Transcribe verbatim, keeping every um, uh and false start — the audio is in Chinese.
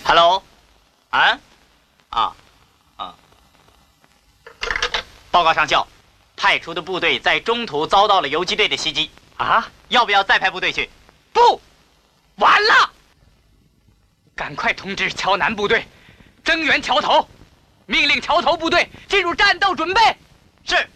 Hello， 啊，啊，啊！报告上校，派出的部队在中途遭到了游击队的袭击。啊，要不要再派部队去？不，完了！赶快通知桥南部队，增援桥头，命令桥头部队进入战斗准备。是。